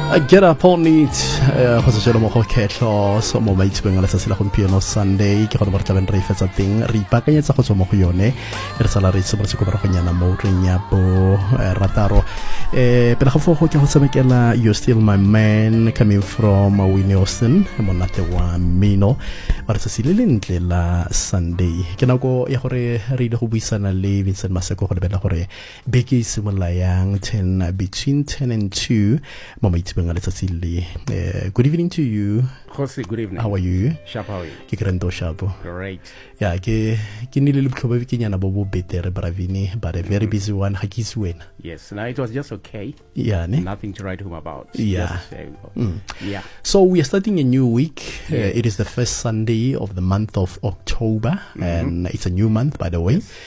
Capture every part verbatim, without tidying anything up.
Get up on it go se jelo mo go ketlo so mo maitsebeng la tsatsi la gompieno Sunday ke go mo tla ben re fetsa teng re ipakanyetsa go tswa mo go yone re sala re se go bara go nyana mo renya bo rataro eh pele go go ke go tsamekela You Still My Man coming from Winnie Austin monate wa mino ba re tsatsi le lentle la Sunday ke nako ya gore re ile go buisana le Vincent Maseko go lebela gore beke simola yang ten between ten and two mo maitsebeng Uh, good evening to you. Jose, good evening. How are you? Sharp, how are you? Ke krento sharp. Great. Yeah, ke ke ni le btlhoba ke nyana bo bo betere bravini, but a very busy one. Ha ke suena. Yes, no, it was just okay. Yeah, ne? Nothing to write home about. Yeah. Just, uh, mm. Yeah. So we are starting a new week. Yeah. Uh, it is the first Sunday of the month of October, mm-hmm. and it's a new month, by the way. Yes.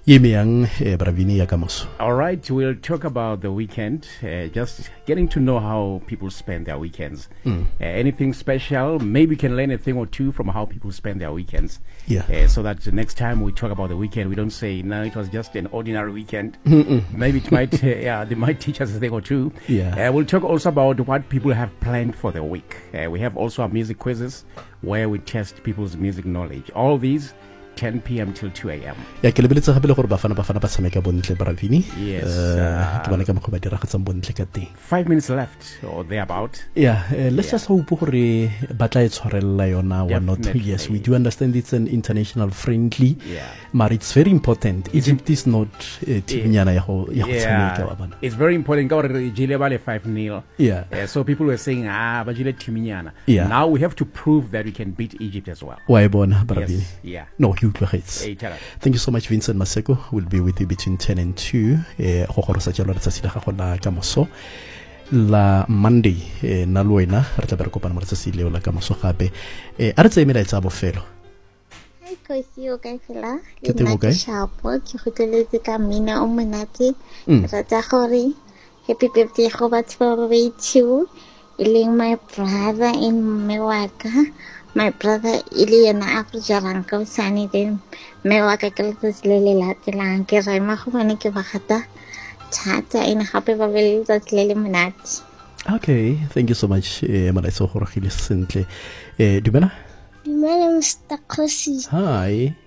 All right, we'll talk about the weekend, uh, just getting to know how people spend their weekends. Mm. Uh, anything special, maybe we can learn a thing or two from how people spend their weekends. Yeah. Uh, so that the next time we talk about the weekend, we don't say, no, it was just an ordinary weekend. Mm-mm. Maybe it might, uh, yeah, they might teach us a thing or two. Yeah. Uh, we'll talk also about what people have planned for the week. Uh, we have also our music quizzes where we test people's music knowledge. All these ten p.m. till two a.m. Ya ke lebeletse gape le gore bafana bafana ba tshameka bontle bravini. Yes. Ke bona ka mo go ba dira gatsang bontle ka teng. Five minutes left or thereabout. Yeah, uh, let's yeah. just hope gore ba tla e tshwarella yona one or two. Yes, we do understand it's an international friendly. Yeah. But it's very important. Egypt is not tinyana ya go ya go tshameka wa bana. It's very important gore re jile ba le five nil. Yeah. Uh, so people were saying ah ba jile tinyana. Yeah. Now we have to prove that we can beat Egypt as well. Wa e bona bravini. Yes. Yeah. No, thank you so much, Vincent Maseko. We'll be with you between ten and two. Go gorosa jalo re tsatsi la gago la kamoso la Monday na loena re tla be re kopana mo tsatsi leo la kamoso gape. Eh a re tse emela etsa bofelo. Hi Kosi o ka fela. Ke temo kae? Shapo ke go tleletse ka mina o monate. Re tsa gore happy birthday go batho ba ba ithu ileng my brother in Mewaka. My brother Iliana Afrojalan ka usani din me wa ka kelto silele latelang ke re ma go bane ke bagata thata ina gape ba bele tsa silele monate. Okay, thank you so much. Eh mala so go regile sentle. Eh dumela? Dumela Mister Kosi. Hi.